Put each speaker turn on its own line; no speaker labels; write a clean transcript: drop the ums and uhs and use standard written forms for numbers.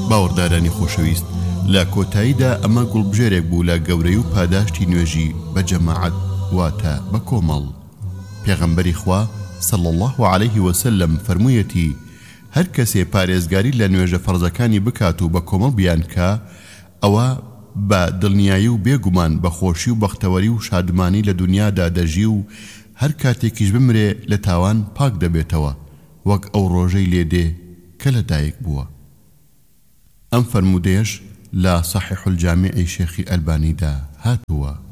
باوەڕدارانی خۆشەویست، لە کۆتاییدا ئەمە گوڵبژێرێک بوو لە گەورەی و پاداشتی نوێژی بە جەماعەت واتە بە کۆمەڵ. پێغەمبەری خوا صلی الله عليه وسلم فەرموویەتی هەر کەسێ پارێزگاری لە نوێژە فەرزەکانی بکات و بە کۆمەڵ بیانکە، ئەوە بە دڵنیایی و بێگومان بە خۆشی و بەختەوەری و شادمانی لە دنیادا دەژی و هەر کاتێکیش بمرێ لە تاوان پاک دەبێتەوە، وەک ئەو ڕۆژەی لێدێ کە لەدایک بووە. ئەم فەرموودەیەش لە صحیح الجامعی شێخی ئەلبانیدا هاتووە.